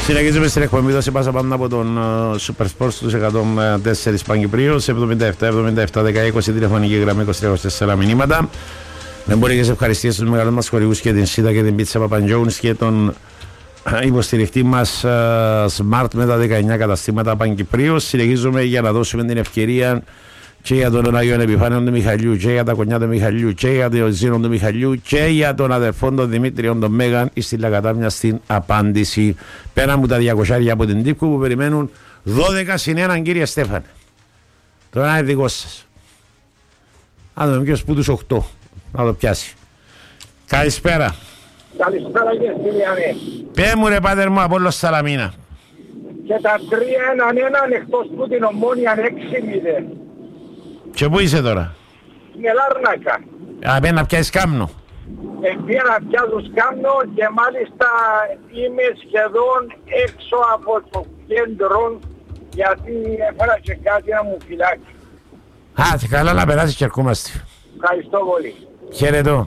Συνεχίζουμε στην εκπομπή δόση πάσα πάνω από τον Super Sports στους 104 Παγκυπρίου, 77-77-10-20 τηλεφωνική γραμμή 23-24 μηνύματα. Με μπορεί και σε ευχαριστίες στους μεγάλους μας χορηγούς και την ΣΥΤΑ και την Πίτσα Παπαντζόουνς και τον υποστηριχτή μας Smart με τα 19 καταστήματα Παγκυπρίου. Συνεχίζουμε για να δώσουμε την ευκαιρία και για τον Άγιο Επιφάνειο του Μιχαλιού και για τα κονιά του Μιχαλιού και για τον Ζήνο του Μιχαλιού και για τον αδερφό του Δημήτριον τον Μέγαν στη Λακατάμια στην απάντηση. Πέρα από τα 200 από την Τύπκου που περιμένουν 12 συν 1, κύριε Στέφανε. Τώρα είναι δικό σας. Να δούμε ποιος που τους 8 να το πιάσει. Καλησπέρα. Καλησπέρα κύριε. Πέ μου ρε πάτερ μου Απόλλως Σαλαμίνα. Και τα 3-1 εκτός που την Ομόνια 6-0. Και πού είσαι τώρα? Στην Ελάρνακα. Απένα να πιάσεις κάμνο. Πήγα να πιάσω σκάμνο και μάλιστα είμαι σχεδόν έξω από το κέντρο γιατί έφερα και κάτι να μου φυλάξει. Α, καλά να περάσεις και ερχόμαστε. Ευχαριστώ πολύ. Χαίρετο.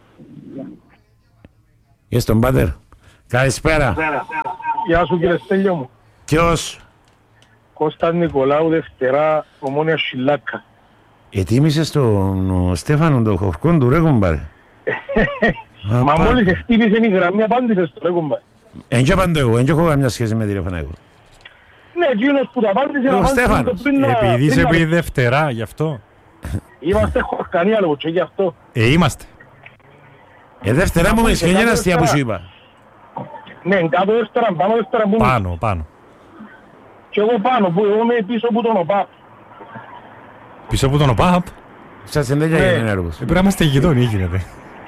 Είσαι τον πάτερ. Καλησπέρα. Γεια σου κύριε Στέλιο μου. Ποιος? Κώστας Νικολάου, Δευτερά, Ομόνια Σιλάκα. Ετοίμησες τον Στέφανο τον Χοφκόν του ρε κομπάρε. Μα μόλις χτύπησε η γραμμή απάντησες το ρε κομπάρε. Εν και απαντώ εγώ, εν και έχω καμιά σχέση με τηλέφωνα εγώ. Ναι, εκείνος που τα απάντησε Στέφανος. Επειδή είσαι πει Δευτερά, γι' αυτό. Είμαστε χορκανοί άλλο και γι' αυτό. Είμαστε. Δευτέρα μου με σχέδια ένα αστεία που σου είπα. Ναι, κάτω δεύτερα, πάνω δεύτερα που είμαι. Πάνω. Και εγώ πάνω, που εγώ είμαι πίσω από τον ΟΠΑΠ. Πίσω από τον ΟΠΑΠ. Σας εντέκια για την έργος. Πρέπει να είμαστε γειτόνοι, γίνεται.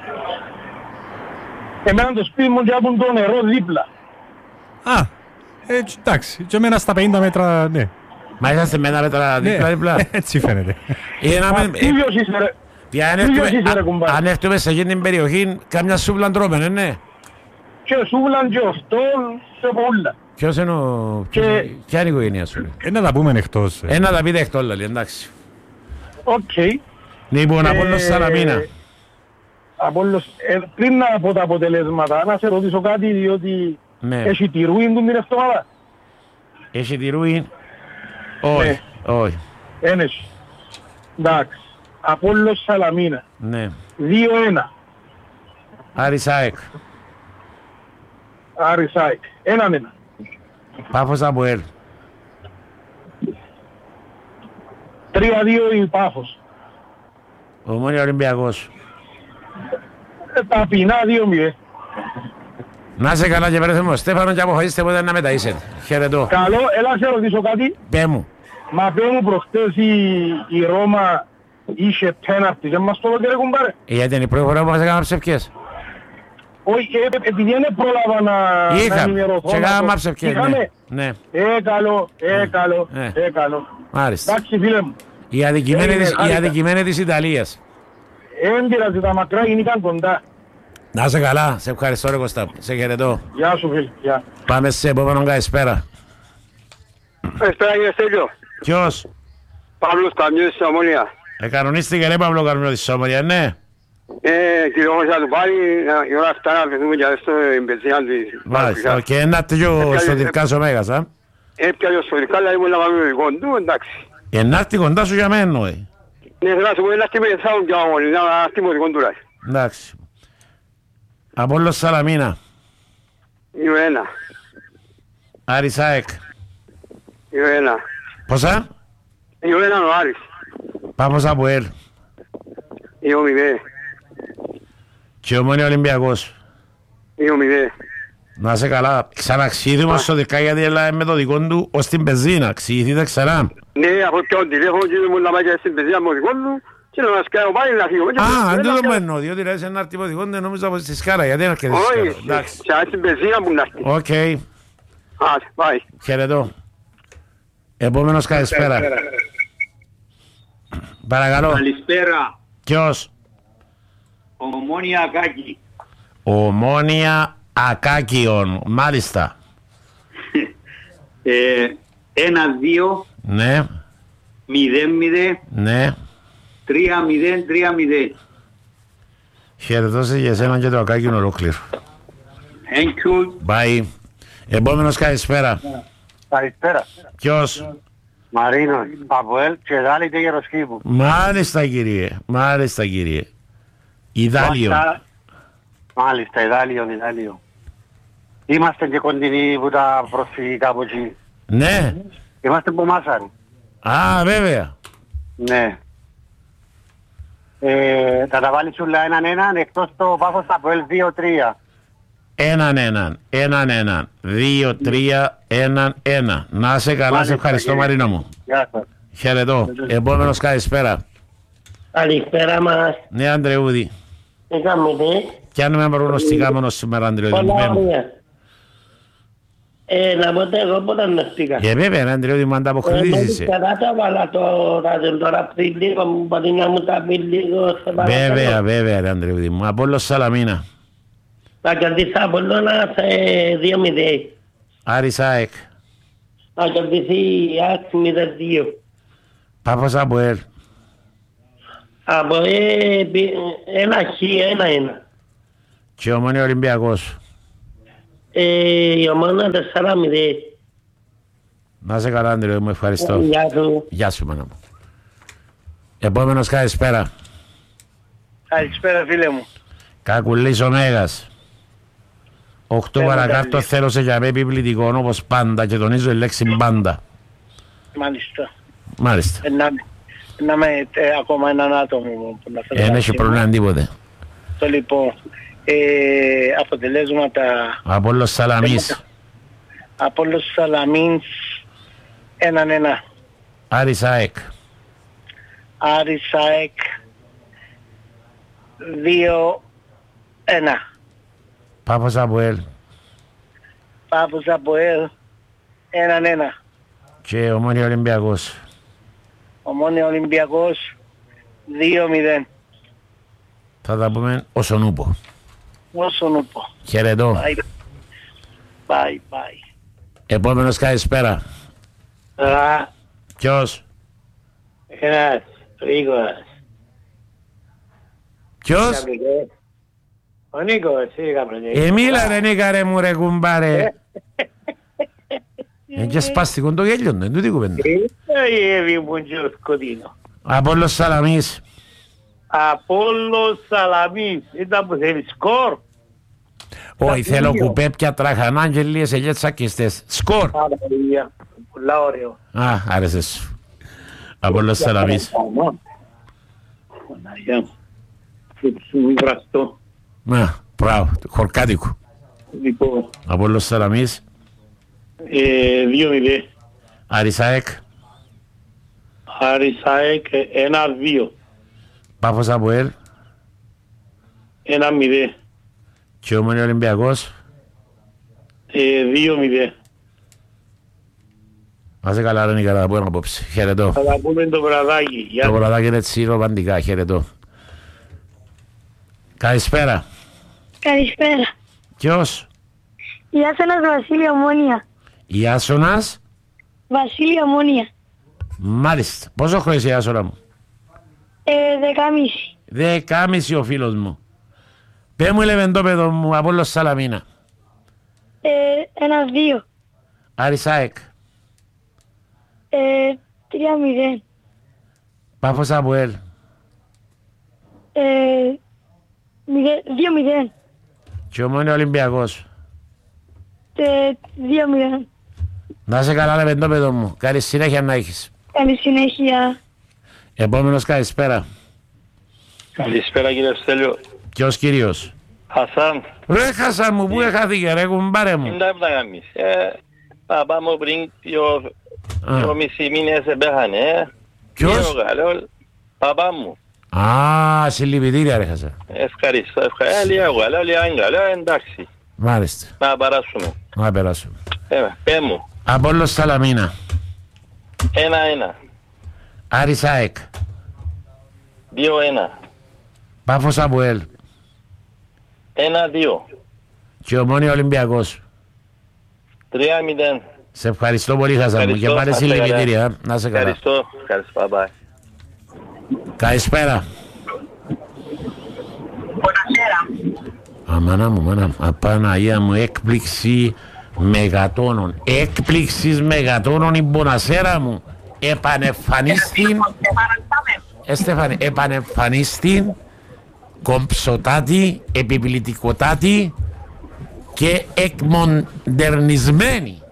Εμένα το σπίτι μου και από το νερό δίπλα. Α, εντάξει. Και εμένα στα 50 μέτρα, ναι. Μα είσαστε με ένα μέτρα δίπλα. Έτσι φαίνεται. Ίδιος είσαι ρε. Αν έρθουμε σε εκείνη την περιοχή, κάμια σούβλαν τρώμενε, ναι. Και σούβλαν και ωστόν και πολλά. Ποιος είναι ο... Ποια είναι η οικογένεια σου, ρε? Να τα πούμε εκτός. Να τα πείτε εκτός, λαλή, εντάξει. Οκ. Λοιπόν, Απόλλως Σαλαμίνα. Απόλλως, πριν από τα αποτελέσματα, να σε ρωτήσω κάτι, διότι έχει τη ρούιν του την εβδομάδα. Έχει τη ρούιν? Όχι. Ένεση. Εντάξει. Απόλλως Σαλαμίνα. Ναι. 2-1. Άρης ΑΕΚ. Άρης ΑΕΚ. 1-1. Πάφος ΑΠΟΕΛ. 3-2 η Πάφος. Ομόνια Ολυμπιακός. Ταπεινά 2-0. Να είσαι καλά και βρέθε μου Στέφανο και αποφασίστε πότε να μεταείσαι. Χαιρετώ. Καλό, έλα σε ρωτήσω κάτι. Πέ μου. Μα πέ μου προχτές η Ρώμα είχε πέναρτη, δεν μας το λέω κύριε κουμπάρε. Γιατί είναι η πρώτη φορά που μας έκανα ψευκές. Όχι, επειδή δεν πρόλαβα να ενημερωθώ. Και έκανα ψευκές, ναι. Καλό. Μάλιστα. Εντάξει φίλε μου. Η αδικημένη της Ιταλίας. Έμπειραζε τα μακρά γίνηκαν κοντά. Να είσαι καλά, σε ευχαριστώ ρε Κωστά, σε χαιρετώ. Γεια σου φίλε, γεια. Πάμε σε επόμενο καλησπέρα. Καλησπέρα κύριε Στέλιο. Ποιος? Παύλος Καμιώτης της Ομόνια. Κανονίστηκε ρε Παύλο Καμιώτης της Ομόνια, ναι. Κύριε όμως θα του πάρει, η ώρα αυτά να βρεθούμε για στο εμπεζία της. Μάλιστα, και ένα τέτοιο Σωτηρκάς Ωμέγας, α. Έπιανε ο Σωτηρκάς, δηλαδή μου να πάμε με κοντού, εντάξει. Ενάρτη κοντά σου για μένα, εννοεί. Ναι, θέλω να σου πω, ένα στήμο θα έχουν και αγώνει, να στήμο την κοντούρα. Εντάξει. Απόλλως Σαλαμίνα. 2-1. Άρης ΑΕΚ. 2-1. Πόσα? 2-1 ο Άρης. Πάφος ΑΠΟΕΛ. 2-0. Και Ομόνια Ολυμπιακός. 2-0. Να είσαι καλά. Ξαναξιήθημα στο δικά γιατί έλαβε με το δικό του ως την πεζίνα. Ξηγηθείτε ξανά. Ναι, από ποιον τηλέφωνο και μου να πάει στην πεζία μου δικό του και να μας κάνω πάλι να φύγω. Α, δεν το μένω, διότι λέει σε ένα αρτυπο δικό του νόμιζα από στη Σκάρα. Γιατί είναι αρκετή Σκάρα. Όχι, στην πεζία μου να έρθει. Οκ. Άσε, πάει. Χαιρετώ. Επόμενος καλησπέρα. Παρακαλώ. Καλησπέρα. Ποιος? Ομόνια Ακάκη. Ομόνια Ακάκιον. Μάλιστα. 1-2. Ναι. 0-0. Ναι. 3-0. Χαιρετώ σε για εσένα και το Ακάκιον ολόκληρο. Thank you. Bye. Επόμενος καλησπέρα. Καλησπέρα. Ποιος? Μαρίνος, Αποέλ και Δάλητε Γεροσκήπου. Μάλιστα κύριε. Ιδάλιο. Μάλιστα, Ιδάλιο. Είμαστε και κοντινοί που τα προσφυγικά από εκεί. Ναι. Είμαστε από Μάσαρη. Α, βέβαια. Ναι. Θα τα βάλεις όλα έναν, εκτός το Πάφος Αποέλ 2-3. 1-1, 2-3-1-1. Να σε καλά, σε ευχαριστώ Μαρίνο μου. Γεια σας. Χαιρετώ. Επόμενος καλησπέρα. Καλησπέρα μας. Ναι, Αντρεούδη. Τι κάνετε? Πιάνουμε προγνωστικά μόνο σήμερα, Αντρεούδη. Πολλά ωραία. Να πω εγώ πότε να σπίκα. Βέβαια, Αντρεούδη, μου ανταποκριτήσεις. Κατά τα βάλα τώρα πριν λίγο, μου μπορεί να μου τα πει λίγο. Βέβαια, Αντρεούδη μου. Απόλλως Σαλαμίνα. Θα κερδίσει Απόλλωνα σε 2-0. Άρης ΑΕΚ. Θα κερδίσει ΑΕΚ 0-2. Πάφος Αποέλ. Από 1-1. Και Ομόνια Ολυμπιακός. Η Ομόνια 4-0. Να σε καλά, Αντρεούδη μου, ευχαριστώ. Γεια σου. Γεια σου, μάνα μου. Επόμενος καλησπέρα. Καλησπέρα φίλε μου. Κακουλής ο Μέγας. 8 παρακάτω θέλω σε για με επιπλητικό όπως πάντα και τονίζω η λέξη πάντα. Μάλιστα. Να με ακόμα έναν άτομο που να θέλω. Δεν έχει πρόβλημα τίποτε. Το λοιπόν, αποτελέσματα. Απόλλως Σαλαμής. Απόλλως Σαλαμίνς 1-1. Άρης ΑΕΚ. Άρης ΑΕΚ 2-1. Πάφος Αποέλ. Πάφος Αποέλ 1-1. Και Ομόνια Ολυμπιακός. Ομόνια Ολυμπιακός 2-0. Θα τα πούμε όσον ούπο. Όσον ούπο. Χαιρετώ. Bye. Επόμενος καλησπέρα. Ποιος? Ένας Ρίγορας. Ποιος? Ο Νίκος, είχα Μίλα ρε Νίκα ρε μου ρε κουμπάρε. Και σπάστηκον το γέλιο του, εν τούτη κουβέντα. Απόλλως Σαλαμής. Απόλλως Σαλαμής. Ήταν που θέλει σκορ. Όχι, θέλω κουπέπια, τραχανά και λίγες ελιές τσακιστές. Σκορ. Πολλά ωραίο. Α, άρεσε σου. Απόλλως Σαλαμής. Παναγιά μου. Σου βραστώ. Να, μπράβο, χορκάτικο. Λοιπόν, Απόλλως Σαλαμής. 2-0. Άρης ΑΕΚ. Άρης ΑΕΚ 1-2. Πάφος Αποέλ. 1-0. Και Ομόνια Ολυμπιακός. 2-0. Να είσαι καλά ρε Νίκα, θα τα πούμε απόψε. Χαιρετώ. Θα τα πούμε το βραδάκι. Το βραδάκι είναι έτσι ρομαντικά, χαιρετώ. Καλησπέρα. Καλησπέρα. Ποιος? Ιάσονας Βασίλη Ομόνια. Ιάσονας. Βασίλη Ομόνια. Μάλιστα. Πόσο χρόνο είσαι Ιάσονα μου? 10,5. 10,5 ο φίλος μου. Πέ μου λεβεντόπεδο μου, Απόλλως Σαλαμίνα. 1-2. Άρης ΑΕΚ. 3-0. Πάφος Αποέλ. 2-0. Και Ομόνια Ολυμπιακός. 2-0. Να είσαι καλά λεβεντόπεδο μου. Καλή συνέχεια να έχεις. Καλή συνέχεια. Επόμενος καλησπέρα. Καλησπέρα κύριε Στέλιο. Ποιος κύριος? Χασάν. Ρε Χασάν μου, πού έχαθηκε ρε κουμπάρε μου? Δεν τα κάνεις. Παπά μου πριν 2,5 μήνες πέθανε. Ποιος? Παπά μου. Α, συλληπιτήρια ρε Χασάν. Ευχαριστώ. Λίγο καλό, λίγο καλό, εντάξει. Μάλιστα. Να παράσουμε. Να περάσουμε. Πέ μου. Απόλλως Σαλαμίνα. 1-1. Άρης ΑΕΚ. 2-1. Πάφος Αποέλ. 1-2. Και Ομόνια Ολυμπιακός. 3-0. Σε ευχαριστώ πολύ Χασάν μου και πάρε συλληπιτήρια. Να σε καλά. Ευχαριστώ. Ευχαριστώ. Bye. Καλησπέρα. Buonasera. Μάνα μου, Απαναγία μου, έκπληξη Μεγατόνων. Έκπληξης μεγατόνων η Μπονασέρα μου. Επανεμφανίστη, κομψοτάτη, επιπλητικοτάτη και εκμοντερνισμένη.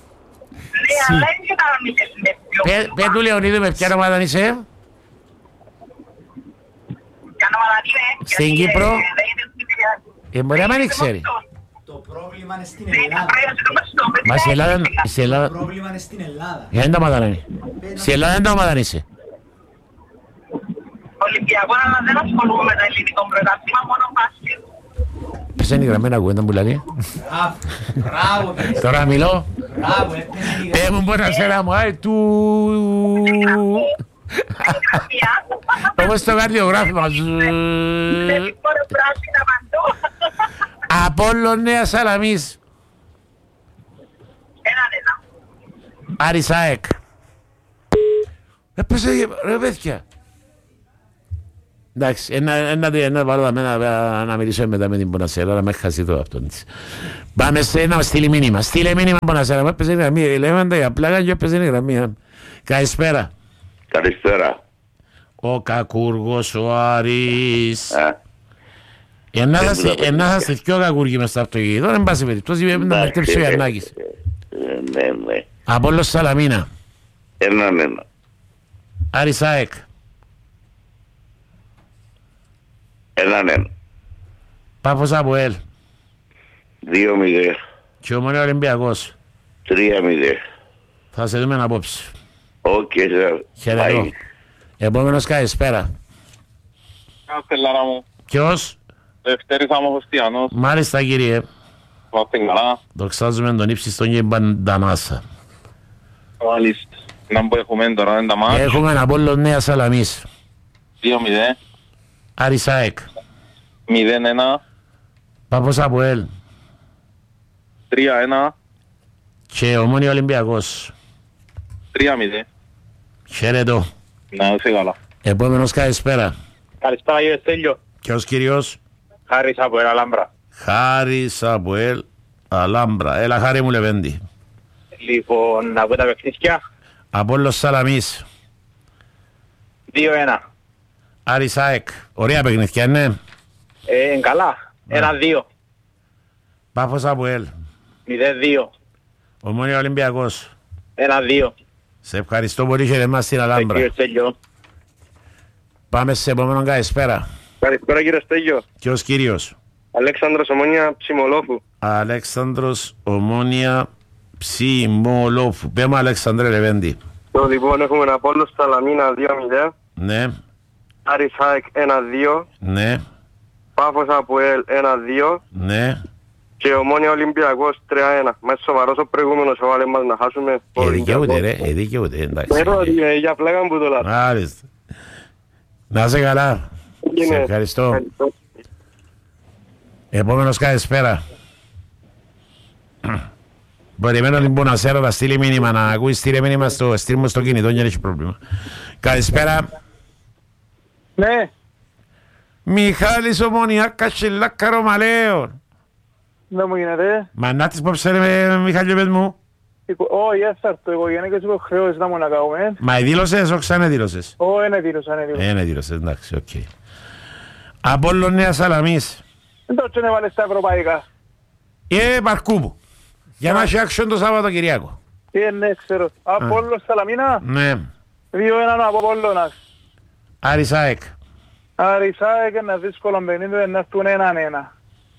Πες του Λεωνίδου με ποια ομάδα είσαι? Στην Κύπρο. Μπορεί να μην ξέρει. Το πρόβλημα είναι στην Ελλάδα. Μα στην Ελλάδα. Το πρόβλημα είναι στην Ελλάδα. Δεν τα ομάδα είναι. Στην Ελλάδα δεν τα ομάδα είσαι. Ολυμπιακό, αλλά δεν ασχολούμαι με το ελληνικό πρωτάθλημα, μόνο μπάσκετ. Πες είναι η γραμμένα κουβέντα που λέει. Μπράβο. Τώρα μιλώ. Μπράβο. Μου μπορεί να σε ένα μου, του... Όπως το καρδιογράφημα. Απόλλων Νέα Σαλαμής. 1-1. Άρης ΑΕΚ. Έπαιζε ρε παιδιά. Εντάξει, ένα βάλω να μιλήσω μετά με την Πονασέρα, να με χάσει το αυτόν της. Πάμε σε ένα στείλει μήνυμα. Στείλε μήνυμα Πονασέρα, μου έπαιζε η γραμμή. Λέμε για πλάκα και έπαιζε η γραμμή. Καλησπέρα. Καλησπέρα. Ο Κακούργος, ο Άρης. Ενά θα στηθεί ο Κακούργη μες στο αυτοκίνητο, δεν πάση περιπτώσει, πρέπει να μετέψει ο Ιαννάκης. Ναι. Απόλλων Σαλαμίνα. 1-1. Άρης ΑΕΚ. 1-1. Πάφος Αποέλ. 2-0. Και Ομόνια Ολυμπιακός. 3-0. Θα σε δούμε απόψε. Οκ, σερ. Χαιρετώ. Επόμενος καλησπέρα. Καλησπέρα μου. Ποιος? Δευτέρης Αμοχωστιανός. Μάλιστα κύριε. Πάστε καλά. Δοξάζουμε τον ύψιστον και Μπαντανάσα. Μάλιστα. Να που έχουμε τώρα είναι τα μάτια. Έχουμε Απόλλων Νέα Σαλαμής. 2-0. Άρης ΑΕΚ. 0-1. Πάφος Αποέλ. 3-1. Και Ομόνια Ολυμπιακός. 3-0. Χαιρετώ. Να είσαι καλά. Επόμενος καλησπέρα. Καλησπέρα κύριε Στέλιο. Ποιος κύριος? Χάρης από Αλάμπρα. Χάρης από Αλάμπρα. Έλα Χάρη μου Λεβέντη. Λοιπόν, να πω τα παιχνίδια. Απόλλων Σαλαμής. 2-1. Άρης ΑΕΚ. Ωραία παιχνίδια, ναι. Καλά. 1-2. Πάφος Αποέλ. 0-2. Ομόνια Ολυμπιακός. 1-2. Σε ευχαριστώ πολύ και εμάς στην Αλάμπρα. Κύριε Στέλιο. Πάμε σε επόμενον καλησπέρα. Καλησπέρα κύριε Στέλιο. Ποιος κύριος? Αλέξανδρος Ομόνια Ψιμολόφου. Αλέξανδρος Ομόνια Ψιμολόφου. Πέμε Αλέξανδρε Λεβέντη. Λοιπόν έχουμε Απόλλων Σαλαμίνα 2-0. Ναι. Άρης ΑΕΚ 1-2. Ναι. Πάφος Αποέλ 1-2. Ναι. Και Ομόνια Ολυμπιακός 3-1. Μέσα σοβαρός ο προηγούμενος έβαλε μας να χάσουμε. Δικαιούται ρε, δικαιούται, εντάξει. Για πλάκα που το λάθο. Άριστα. Να είσαι καλά. Σε ευχαριστώ. Επόμενος καλησπέρα. Περιμένω την Πονασέρα να στείλει μήνυμα, να ακούει στείλει μήνυμα στείλ μου στο κινητό, δεν έχει πρόβλημα. Καλησπέρα. Ναι. Μιχάλης Ομόνια Κασιλάκα Ρωμαλαίων. Δεν μου γίνεται. Μανάτης πώς ξέρει Μιχάλη πες μου. Όχι, έφταρτο, οικογενειακές υποχρεώσεις να μου να κάνουμε. Μα εδήλωσες, όχι ξανά εδήλωσες. Όχι, είναι δήλωσα, είναι δήλωσα. Είναι δήλωσες, εντάξει, οκ. Απόλλων Νέα Σαλαμής. Δεν το τσένε βάλε στα ευρωπαϊκά. Παρκούμπου. Για να έχει action το Σαββατοκυριακό. Ναι, ξέρω. Απόλλων Σαλαμίνα. Ναι. 2-1 από Απόλλωνας. Άρης ΑΕΚ. Άρης ΑΕΚ είναι δύσκολο παιχνίδι, να έρθουν 1-1.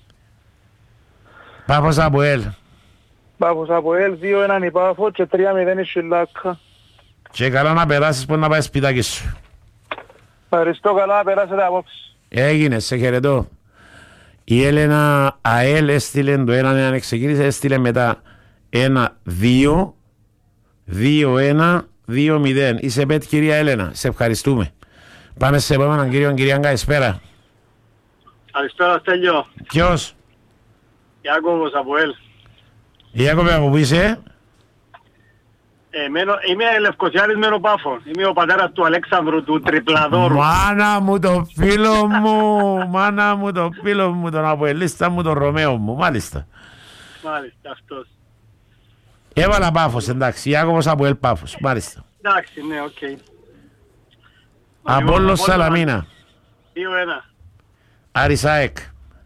Πάφος Αποέλ. Πάφος Αποέλ, 2-1 η Πάφο και 3-0 η Σιλάκα. Και καλά να περάσεις πως να πάει σπιτάκι σου. Ευχαριστώ, καλά να περάσετε απόψε. Έγινε, σε χαιρετώ. Η Έλενα ΑΕΛ έστειλε το 1-1, ξεκίνησε, έστειλε μετά 1-2, 2-1, 2-0. Είσαι πέτ κυρία Έλενα, σε ευχαριστούμε. Πάμε σε επόμενον κύριο, κυρία καλησπέρα. Καλησπέρα Στέλιο. Ποιος? Ιάκωβος από ΕΛ. Ιάκωβε, από πού είσαι? Είμαι Λευκοσιάρης μένω Πάφο. Είμαι ο πατέρας του Αλέξανδρου του Τριπλαδόρου. Μάνα μου το φίλο μου, μάνα μου το φίλο μου, τον Αποελίστα μου, τον Ρωμαίο μου, μάλιστα. Μάλιστα αυτός. Έβαλα Πάφος, εντάξει. Ιάκωβος Αποέλ Πάφος. Μάλιστα. Εντάξει, ναι, οκ. Απόλλων Σαλαμίνα. 2-1. Άρης ΑΕΚ.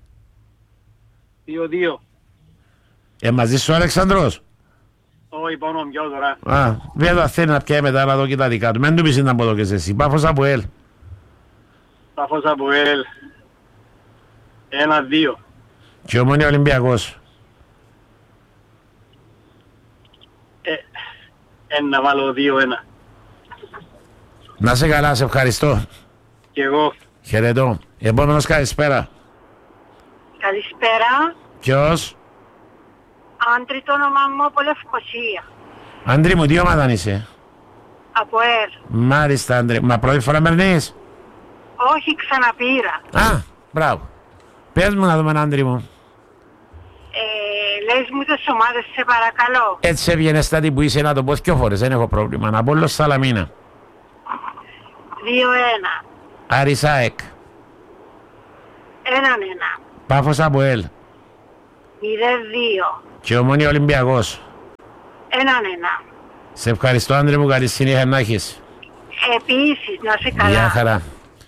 2-2. Μαζί σου ο Αλεξανδρός. Όχι, πάνω μου πιάω τώρα. Α, βέβαια θέλει να πιάει μετά να δω και τα δικά του. Μην του πεις να πω το και εσύ. Πάφος Αποέλ. Πάφος Αποέλ. 1-2. Και Ομόνια Ολυμπιακός. Να βάλω 2-1. Να σε καλά, σε ευχαριστώ. Και εγώ. Χαιρετώ. Επόμενος καλησπέρα. Καλησπέρα. Ποιος? Άντρη το όνομά μου από Λευκοσία. Άντρη μου, τι ομάδα είσαι? Από ΕΡ. Μάλιστα, Άντρη. Μα πρώτη φορά μερνείς? Όχι, ξαναπήρα. Α, μπράβο. Πες μου να δούμε, Άντρη μου. Λες μου τις ομάδες, σε παρακαλώ. Έτσι έβγαινε στάτη που είσαι να το πω δυο φορές, δεν έχω πρόβλημα. Απόλλων Σαλαμίνα. 2-1. Άρης ΑΕΚ. 1-1. Πάφος Αποέλ. 0-2. Και Ομόνια Ολυμπιακός. 1-1. Σε ευχαριστώ, Άντρη μου, καλή συνέχεια να έχεις. Επίσης, να σε καλά. Γεια χαρά.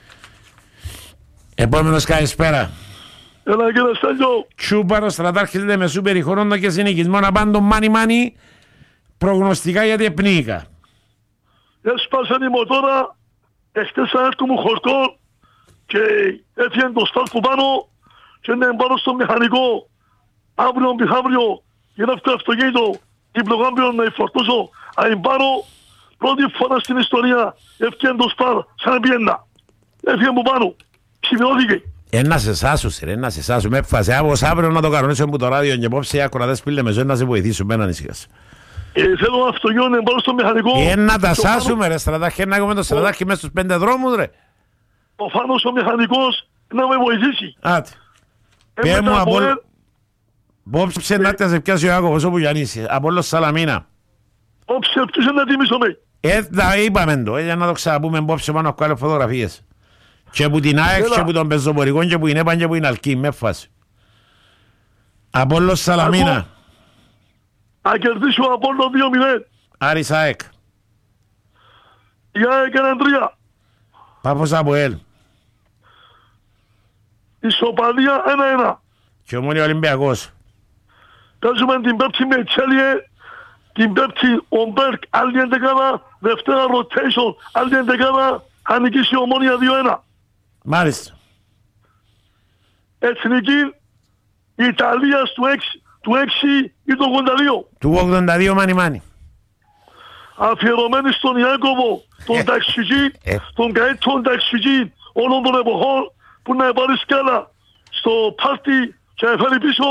Επόμενος καλησπέρα. Έλα κύριε Στέλιο. Τσούπαρος, στρατάρχης Λεμεσού, περιχωρώντα και συνοικισμό να πάνε το μάνι προγνωστικά γιατί επνίηκα. Έσπασε η μοτόρα, εχθές έρθω μου χορκό και έφυγε το στάρ που πάνω και είναι πάνω στο μηχανικό. Αύριο μεθαύριο για να φτιάξω αυτοκίνητο διπλογάμπιο να φορτώσω. Αν πάρω πρώτη φορά στην ιστορία έφυγε το στάρ σαν να πιένα. Έφυγε μου πάνω. Σημειώθηκε. Ένα σε σάσου, ρε, ένα σε σάσου. Με έφασε από αύριο να το κανονίσω που το ράδιο και απόψε οι ακροατές που λέμε ζωή να σε βοηθήσουν. Μένω ανησυχάς. Θέλω αυτοκίνητο να πάρω στο μηχανικό. Ένα τα σάσουμε ρε στρατάρχη, να έχουμε το στρατάρχη μέσα στους 5 δρόμους ρε. Ο Φάνος ο μηχανικός να με βοηθήσει. Άτε. Πέ μου από... Πόψε να σε πιάσει ο Ιάκωβος όπου Γιάννης. Απόλλων Σαλαμίνα. Όψε ποιος να τιμήσω με. Είπαμε το, για να το ξαναπούμε πόψε πάνω από άλλες φωτογραφίες. Και που την ΑΕΚ και που τον πεζοπορικό και που είναι παν και που είναι αλκή, με φάση. Απόλλων Σαλαμίνα. Να κερδίσει ο Απόλλων 2-0. Άρης ΑΕΚ. Η ΑΕΚ 1-3. Πάφος Αποέλ. Ισοπαλία 1-1. Και Ομόνια Ολυμπιακός. Παίζουμε την Πέπτη με Τσέλιε, την Πέπτη ο Μπέρκ, άλλη εντεκάδα, Δευτέρα rotation, άλλη εντεκάδα, αν νικήσει η Ομόνια 2-1. Μάλιστα. Εθνική Ιταλίας του 6 ή του 82. Του 82 μάνι. Αφιερωμένη στον Ιάκωβο, τον ταξιτζή, τον καέτον ταξιτζή όλων των εποχών που να πάρει σκάλα στο πάρτι και να φέρει πίσω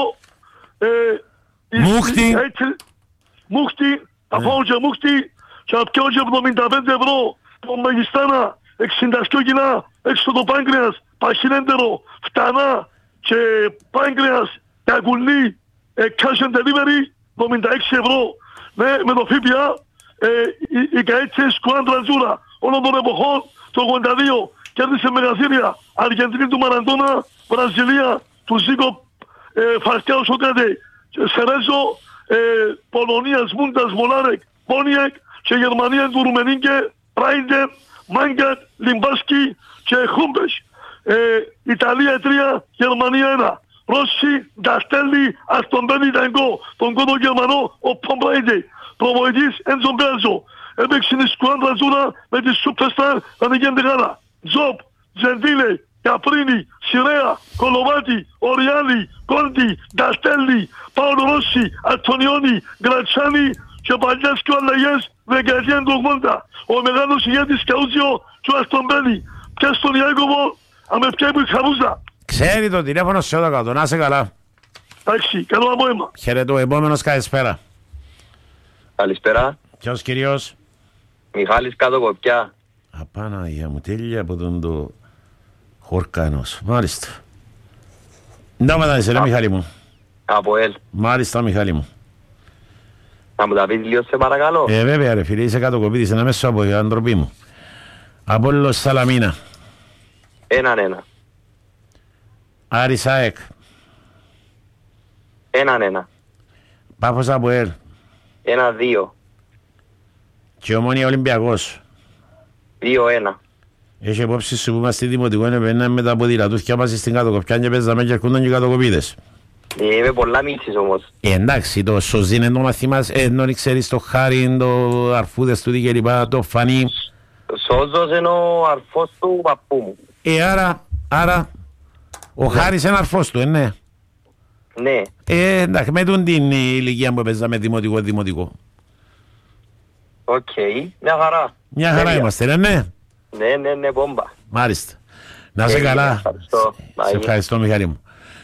Μούχτη, θα πάω και Μούχτη και θα πιάω και 75 ευρώ τον Μεγιστάνα, 62 κιλά έξω το πάγκρεας, παχυνέντερο, φτανά και πάγκρεας, κακουλή, cash and delivery, 76 ευρώ. Ναι, με το ΦΠΑ, οι καέτσες κουάντρα όλων των εποχών, το 82, κέρδισε μεγαθύρια, Αργεντινή του Μαραντώνα, Βραζιλία, του Ζίκο Φαρκάου Σοκάτε, Σερέζο, Πολωνία, Μούντας, Μολάρεκ, Πόνιεκ και Γερμανία του Ρουμενίνκε, Ράιντερ, Μάγκατ, Λιμπάσκι και Χούμπες. Ιταλία 3, Γερμανία 1. Ρώση, Νταστέλη, Αστομπέλη, Ταγκό, τον κότο Γερμανό, ο Πομπράιντε. Προβοητής Έντζον Μπέλζο. Έπαιξε η σκουάντρα Ζούρα με τη Σούπερσταρ να την γίνεται γάλα. Ζοπ, Τζεντίλε, Καπρίνι, Σιρέα, Κολοβάτη, Οριάλη, Κόντι, Νταστέλη, Πάολο Ρώση, Αντωνιόνι, Γκρατσάνι και παλιές και αλλαγές δεκαετία του 80. Ο μεγάλος ηγέτης Καούτσιο και ο Αστομπέλη. Πια στον Ιάκωβο, αμε πια που η Χαρούζα. Ξέρει το τηλέφωνο σε όλα κάτω, να είσαι καλά. Εντάξει, καλό απόγευμα. Χαιρετώ, επόμενος καλησπέρα. Καλησπέρα. Ποιος κυρίως? Μιχάλης κάτω Κοπιά. Απάναγια μου, τέλεια από τον το Χορκάνος. Μάλιστα. Ντάματα είσαι ρε Μιχάλη μου. Από ΕΛ. Μάλιστα Μιχάλη μου. Να μου τα πεις λίγο σε παρακαλώ. Βέβαια ρε φίλε, είσαι κάτω κοπίτης, ένα μέσο από την αντροπή μου. Απόλλων Σαλαμίνα. 1-1. Άρης ΑΕΚ. 1-1. Πάφος Αποέλ. 1-2. Και Ομόνια Ολυμπιακός. 2-1. Έχει υπόψη σου που είμαστε δημοτικό, είναι με τα ποδηλατούθια μας στην Κατοκοπιά και παίζαμε και έρχονταν και κατοκοπίδες. Είμαι πολλά μίτσις όμως. Εντάξει, το Σοζή είναι το μαθήμας, δεν ξέρεις το Χάρη, το Αρφούδες του και λοιπά, το Φανί. Ο Σόζος είναι ο αρφός του παππού μου. Άρα, ο Χάρης είναι αρφός του, ναι. Ναι. Εντάξει, με τον την ηλικία που παίζαμε δημοτικό. Οκ, μια χαρά. Μια χαρά είμαστε, ναι. Ναι, μπόμπα. Μάλιστα. Να είσαι καλά. Σε ευχαριστώ, Μιχάλη μου.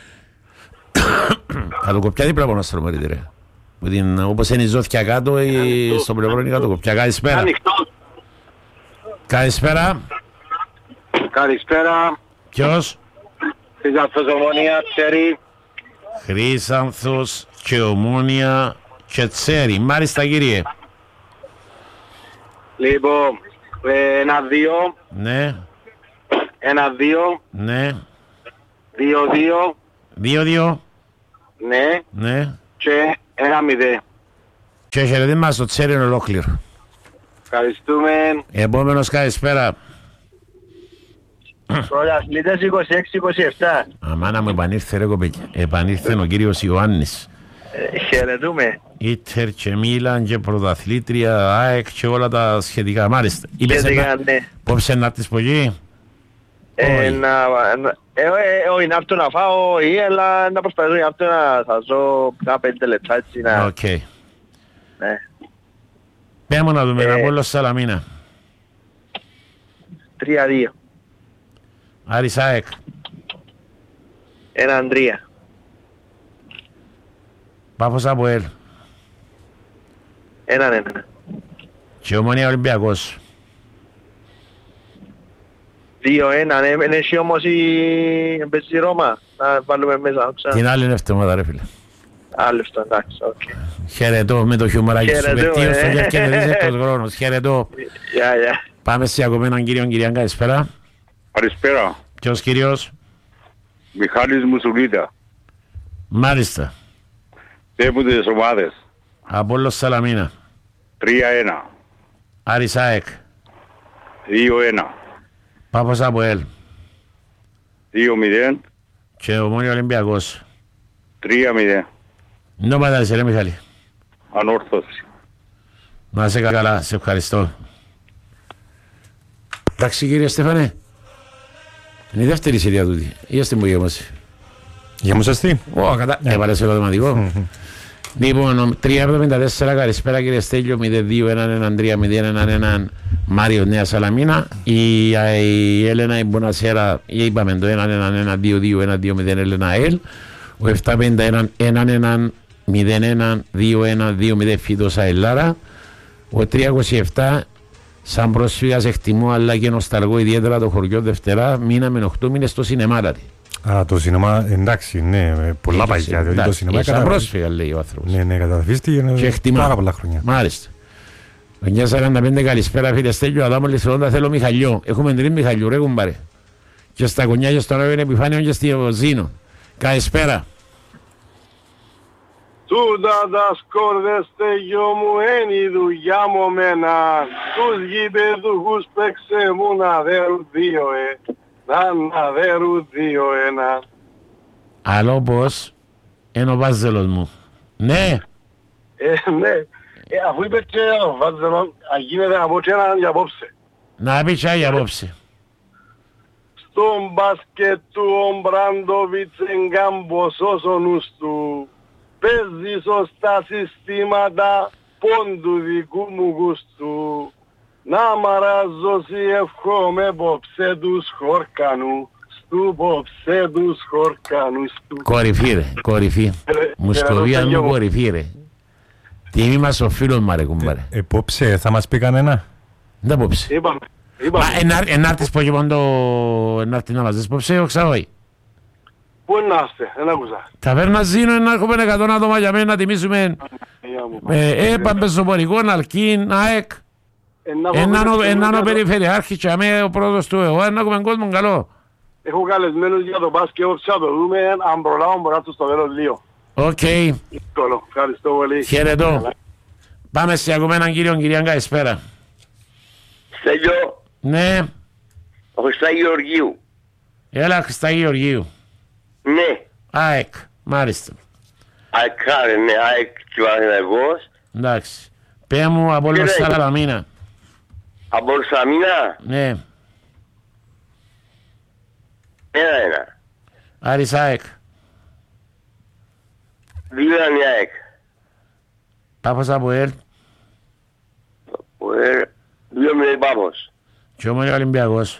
Κατοκοπιά δίπλα από να στρωμερείτε, ρε. Όπως είναι η Ζώθια κάτω, στο πλευρό είναι η Κατοκοπιά. Καλησπέρα. Καλησπέρα. Καλησπέρα. Ποιος? Χρύσανθος Ομόνια, Τσέρι. Χρύσανθος και Ομόνια και Τσέρι. Μάλιστα, κύριε. Λοιπόν, 1-2. Ναι. 1-2. Ναι. 2-2. 2-2. Ναι. Και 1-0. Και χαιρετή μας το Τσέρι είναι ολόκληρο. Ευχαριστούμε. Επόμενος, καλησπέρα. Πρωταθλητές 26-27. Αμάνα μου επανήρθε ρε κοπέκια. Επανήρθε ο κύριος Ιωάννης. Χαιρετούμε. Ίτερ και Μίλαν και πρωταθλήτρια, ΑΕΚ και όλα τα σχετικά. Μάλιστα. Πόψε να έρθεις από εκεί? Όχι, να έρθω να φάω ή αλλά να προσπαθήσω να έρθω να θα ζω 5 λεπτά έτσι να... Οκ. Πέμω να δούμε ένα πόλο Σαλαμίνα. 3-2. Άρης ΑΕΚ. 1-3. Πάφος ΑΠΟΕΛ. 1-1. Και Ομόνια Ολυμπιακός. 2-1. Είναι εσύ όμως η Ρώμα. Να βάλουμε μέσα. Την άλλη είναι εβδομάδα ρε φίλε. Άλλη αυτό, εντάξει, οκ. Χαιρετώ με το χιουμοράκι σου. Βελτίωσε και κερδίζεις τον χρόνο. Χαιρετώ. Πάμε σε ακόμα έναν κύριο κυρία. Καλησπέρα. Καλησπέρα. Ποιος κύριος? Μιχάλης Μουσουλίτα. Μάλιστα. Τέπουν τις ομάδες. Απόλλως Σαλαμίνα. 3-1. Άρης ΑΕΚ. 2-1. Πάφος ΑΠΟΕΛ. 2-0. Και Ομόνια Ολυμπιακός. 3-0. No πατάρισε ρε Μιχάλη. Ανόρθωση. Να είσαι καλά, σε ευχαριστώ. Εντάξει κύριε Στέφανε. Είναι η δεύτερη σειρά τούτη. Είστε μου γεμώσει. Γεμώσαστε. Έβαλε σε ερωτηματικό. Λοιπόν, 3.74 καλησπέρα κύριε Στέλιο. 0-2-1-1-3-0-1-1 Μάριο Νέα Σαλαμίνα. Η Έλενα η Μπονασέρα είπαμε το 1-1-1-2-2-1-2-0 Έλενα ΑΕΛ. Ο 7-51-1-1-0-1-2-1-2-0 Φίτος ΑΕΛΑΡΑ. Ο 327 σαν πρόσφυγας εκτιμώ αλλά και νοσταλγώ ιδιαίτερα το χωριό Δευτερά. Μείναμε 8 μήνες στο σινεμάρα. Α, το σινεμά, εντάξει, ναι, πολλά παγιά. Δηλαδή το σινεμά σαν πρόσφυγα λέει ο άνθρωπος. Ναι, καταδαφίστηκε πάρα πολλά χρόνια. Μάλιστα. 9.45 καλησπέρα φίλε Στέλιο. Αδάμο Λισρόντα θέλω Μιχαλιό. Έχουμε 3 Μιχαλιού ρε κουμπάρε. Και στα κονιά και στον Εύη Επιφάνιο και στη Ευωζίνο. Καλησπέρα. Τούτα τα σκόρδες Στέλιο μου είναι η δουλειά μου μένα. Τους γηπεδούχους παίξε μου να δέρουν 2 να δέρουν 2-1. Άλλο πως είναι ο Βάζελος μου. Ναι. Ναι. Αφού είπε και ο Βάζελος, γίνεται να πω και έναν για απόψε. Να πει και για απόψε. Στον μπάσκετ του ο Μπραντοβιτς εγκάμπος ο νους του. Παίζει σωστά συστήματα πόντου δικού μου γούστου. Να μαράζωσι ευχόμαι πόψε τους χορκανού. Στου πόψε τους χορκανούς του. Κορυφή ρε, κορυφή. Μουσκοβία μου κορυφή ρε. Τιμή μας ο φίλος μου ρε κουμπάρε. Πόψε θα μας πει κανένα. Δεν πόψε. Είπαμε. Ενάρτης πω και πόντο ενάρτης να μας δεις πόψε όχι όχι. Πού να είστε, δεν άκουσα. Ταβέρνα Ζήνο να έχουμε 100 άτομα για μένα να τιμήσουμε Παμπεζοπορικό, Αλκίν, ΑΕΚ. Έναν ο περιφερειάρχης και αμέ ο πρόεδρος του ΕΟ, να έχουμε κόσμο καλό. Έχω καλεσμένους για το μπάσκετ, όψε να το δούμε, αν προλάβω μπορώ να τους το βέλω λίγο. Οκ. Ευχαριστώ πολύ. Χαιρετώ. Πάμε σε ακόμα έναν κύριο, κυρία, καλησπέρα. Στέλιο. Ναι. Ο Χριστάκη Γεωργίου. Έλα, Χριστάκη Γεωργίου. Ναι. ΑΕΚ, μάλιστα. ΑΕΚ, ναι, ΑΕΚ και ο Παναθηναϊκός. Εντάξει. Πέ μου από όλο Σαλαμίνα. Από όλο Σαλαμίνα. Ναι. 1-1. Άρης ΑΕΚ. 2-1 η ΑΕΚ. Πάφος από ΕΛ. 2-0 Πάφος. Και ο Μόνοι Ολυμπιακός.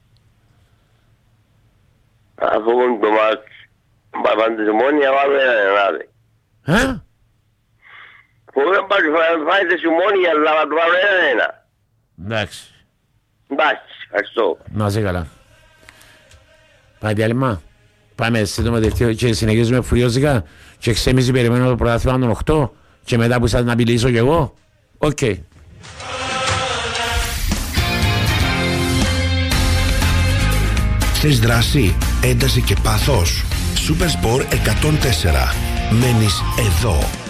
Αφού το μάτς πάντες Ομόνια βάλω 1-1. Φοβάμαι φάετε σου Ομόνια, αλλά θα το βάλω 1-1. Εντάξει. Εντάξει, ευχαριστώ. Να είσαι καλά. Πάει διάλειμμα. Πάμε σύντομα δευτείο και συνεχίζουμε φουριόζικα και ξέμιζε περιμένω το πρωτάθλημα των 8 και μετά που σας να απειλήσω κι εγώ. Οκ. Θες δράση, ένταση και πάθος. Super Sport 104. Μένεις εδώ.